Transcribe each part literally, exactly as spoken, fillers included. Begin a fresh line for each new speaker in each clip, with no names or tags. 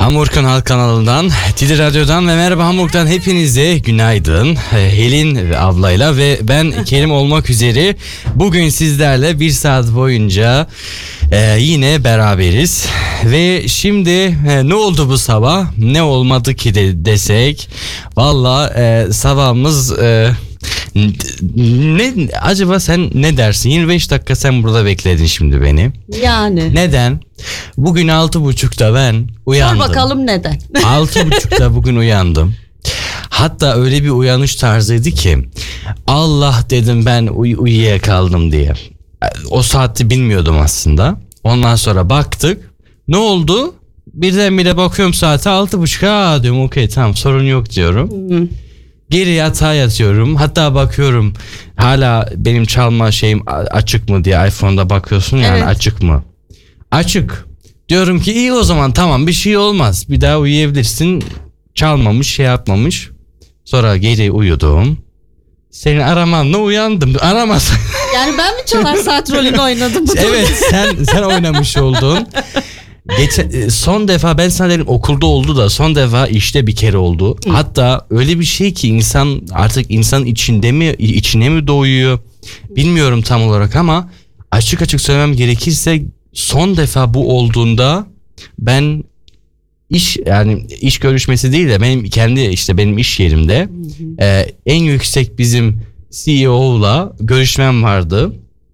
Hamburg Kanal kanalından, Tidi Radyo'dan ve Merhaba Hamburg'dan hepinize günaydın. Helin ablayla ve ben Kerim olmak üzere bugün sizlerle bir saat boyunca e, yine beraberiz. Ve şimdi e, ne oldu bu sabah? Ne olmadı ki de desek? Valla e, sabahımız... E, Ne acaba sen ne dersin? yirmi beş dakika sen burada bekledin şimdi beni.
Yani.
Neden? Bugün altı buçukta ben uyandım.
Sor bakalım neden?
Altı buçukta bugün uyandım. Hatta öyle bir uyanış tarzıydı ki Allah dedim ben uy- uyuyakaldım diye. O saati bilmiyordum aslında. Ondan sonra baktık. Ne oldu? Birdenbire bakıyorum saate altı buçuk. Aa diyorum okey tamam sorun yok diyorum. Hmm. Geri yatağa yatıyorum. Hatta bakıyorum hala benim çalma şeyim açık mı diye iPhone'da bakıyorsun yani evet. Açık mı? Açık. Diyorum ki iyi o zaman tamam bir şey olmaz. Bir daha uyuyabilirsin. Çalmamış şey yapmamış. Sonra geri uyudum. Seni aramanla uyandım. Aramaz.
Yani ben mi çalar saat rolünü oynadım?
Evet sen sen oynamış oldun. Geçen, son defa ben sana dedim okulda oldu da son defa işte bir kere oldu. Hı. Hatta öyle bir şey ki insan artık insan içinde mi içine mi doğuyor bilmiyorum tam olarak ama açık açık söylemem gerekirse son defa bu olduğunda ben iş yani iş görüşmesi değil de benim kendi işte benim iş yerimde e, en yüksek bizim C E O'la görüşmem vardı.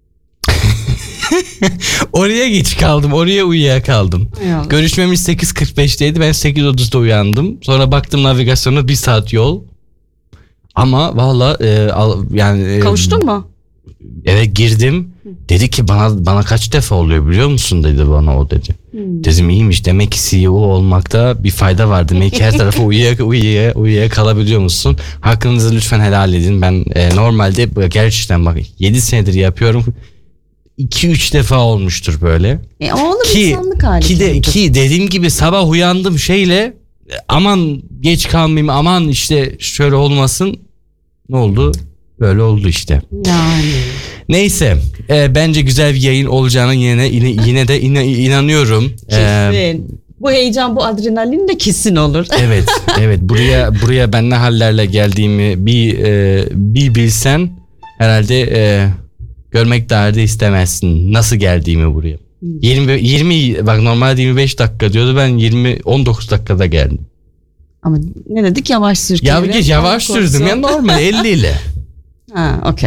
Oraya geç kaldım. Oraya uyuyakaldım. Yok. Görüşmemiz sekiz kırk beşteydi. Ben sekiz otuzda uyandım. Sonra baktım navigasyona bir saat yol. Ama valla e, yani...
Kavuştun
e,
mu?
Eve girdim. Dedi ki bana bana kaç defa oluyor biliyor musun dedi bana o dedi. Hmm. Dedim iyiymiş. Demek ki C E O olmakta bir fayda var. Demek ki her tarafa uyuya uyuya uyuya kalabiliyor musun? Hakkınızı lütfen helal edin. Ben e, normalde gerçekten bak yedi senedir yapıyorum. iki üç defa olmuştur böyle.
E oğlum ki, insanlık hali.
Ki, de, ki dediğim gibi sabah uyandım şeyle aman geç kalmayayım aman işte şöyle olmasın. Ne oldu? Böyle oldu işte.
Yani.
Neyse e, bence güzel bir yayın olacağına yine yine, yine de in, inanıyorum.
Kesin. Ee, bu heyecan bu adrenalin de kesin olur.
Evet evet buraya buraya ben ne hallerle geldiğimi bir e, bir bilsen herhalde e, görmek derdi istemezsin. Nasıl geldiğimi buraya. yirmi yirmi bak normalde yirmi beş dakika diyordu. Ben yirmi on dokuz dakikada geldim.
Ama ne dedik yavaş sür.
Ya geç yavaş sürdüm ya normal elli ile.
Ha okey.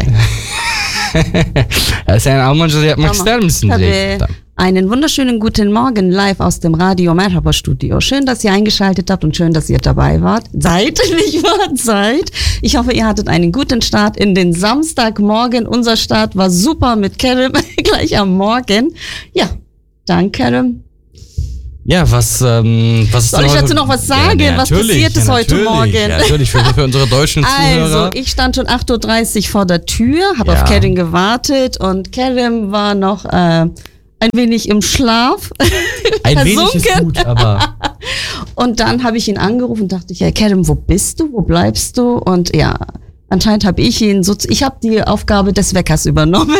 Ya sen Almanca'da yapmak
tamam.
ister misin
Tabii.
direkt? Tamam.
Einen wunderschönen guten Morgen live aus dem Radio Merhaba Studio. Schön, dass ihr eingeschaltet habt und schön, dass ihr dabei wart. Seid, nicht wahr? Seid. Ich hoffe, ihr hattet einen guten Start in den Samstagmorgen. Unser Start war super mit Kerem gleich am Morgen. Ja, dann Kerem.
Ja, was, ähm, was ist
Soll ich dazu noch was sagen? Ja, was passiert ist ja, heute Morgen?
Ja, natürlich, für, für unsere deutschen Zuhörer.
Also, ich stand schon acht Uhr dreißig vor der Tür, habe ja. auf Kerem gewartet und Kerem war noch äh, ein wenig im Schlaf.
Ein wenig ist gut, aber...
Und dann habe ich ihn angerufen und dachte ich, ja, Kerem, wo bist du? Wo bleibst du? Und ja... Anscheinend habe ich ihn so, ich habe die Aufgabe des Weckers übernommen.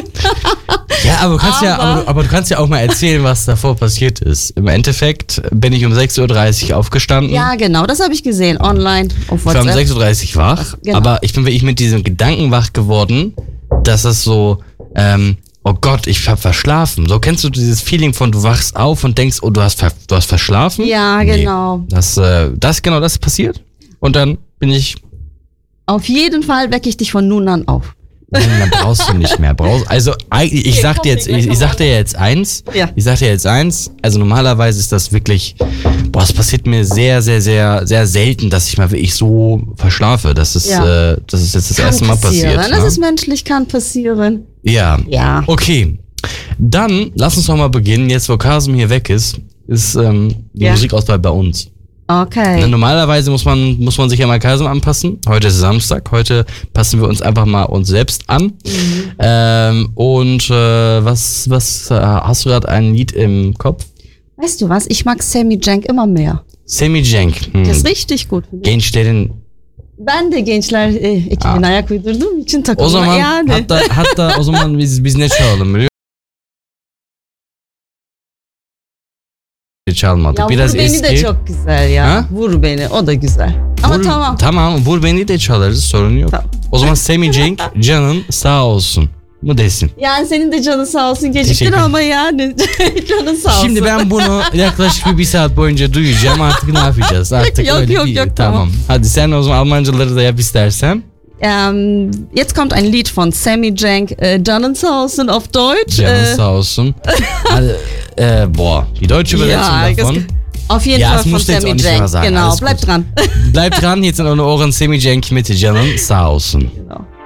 Ja, aber du kannst aber, ja, aber, aber du kannst ja auch mal erzählen, was davor passiert ist. Im Endeffekt bin ich um sechs Uhr dreißig aufgestanden.
Ja, genau, das habe ich gesehen, online auf WhatsApp.
Ich war um sechs Uhr dreißig wach, Ach, genau. Aber ich bin wirklich mit diesem Gedanken wach geworden, dass es so, ähm, oh Gott, ich habe verschlafen. So kennst du dieses Feeling von, du wachst auf und denkst, oh, du hast, ver- du hast verschlafen?
Ja, genau.
Nee, das, äh, das, genau, das ist passiert. Und dann bin ich...
Auf jeden Fall wecke ich dich von nun an auf.
Nein, dann brauchst du nicht mehr. Brauchst, also ich, ich sag dir jetzt, ich, ich sag dir jetzt eins.
Ja.
Ich sag dir jetzt eins. Also normalerweise ist das wirklich, boah, es passiert mir sehr, sehr, sehr, sehr selten, dass ich mal wirklich so verschlafe. Das ist, ja. äh, das ist jetzt das kann erste Mal passiert.
Das ne? ist menschlich, kann passieren.
Ja.
Ja.
Okay. Dann lass uns doch mal beginnen. Jetzt, wo Kasim hier weg ist, ist ähm, die ja. Musikauswahl bei uns.
Okay.
Normalerweise muss man muss man sich ja mal Kasim anpassen. Heute ist Samstag. Heute passen wir uns einfach mal uns selbst an. Mhm. Ähm, und äh, was was äh, hast du gerade ein Lied im Kopf?
Weißt du was? Ich mag Sammy Cenk immer mehr.
Sammy Cenk. Hmm.
Das ist richtig gut.
Gençlerin.
Ben de gençler e, ekibine ayak uydurduğum için takılma.
O zaman
yani.
hatta hatta o zaman biz biz ne çalalım biliyor çalmadık.
Ya
Biraz
vur beni
eski.
de çok güzel ya.
Ha?
Vur beni, o da güzel. Ama
Vur-
tamam.
Tamam vur beni de çalarız, sorun yok.
Tamam.
O zaman Sammy Cenk canın sağ olsun mu desin.
Yani senin de canın sağ olsun, geciktin
Teşekkür
ama yani canın sağ olsun.
Şimdi ben bunu yaklaşık bir, bir saat boyunca duyacağım, artık ne yapacağız? Artık
Yok,
öyle
yok,
bir-
yok,
tamam.
tamam.
Hadi sen o zaman Almancaları da yap istersen.
Ähm, jetzt kommt ein Lied von Sammy Cenk, äh, Canın sağ olsun auf Deutsch.
Canın
Äh,
sağ olsun. Hadi, äh, boah, die deutsche Übersetzung
ja,
davon.
es- auf jeden
Ja,
Fall
es
von
musst du jetzt
Sammy
auch nicht mehr
Cenk.
sagen,
Genau,
alles
bleib
gut.
dran.
Bleib dran, jetzt in eure Ohren Sammy Cenk mit Canın sağ olsun.
Genau.